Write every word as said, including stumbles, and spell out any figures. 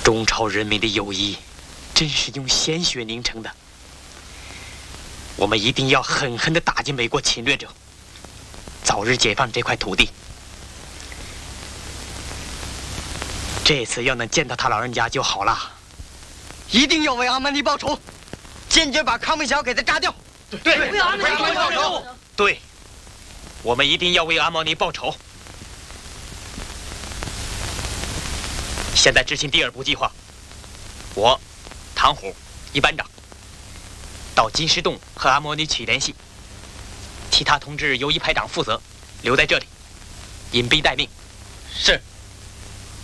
中朝人民的友谊，真是用鲜血凝成的。我们一定要狠狠地打击美国侵略者，早日解放这块土地。这次要能见到他老人家就好了。 一定要为阿曼尼报仇，坚决把康明桥给他炸掉。 对，对为阿曼尼报仇。 对，我们一定要为阿毛尼报仇。现在执行第二步计划，我，唐虎，一班长，到金石洞和阿毛尼取联系，其他同志由一排长负责，留在这里，隐蔽待命。 是。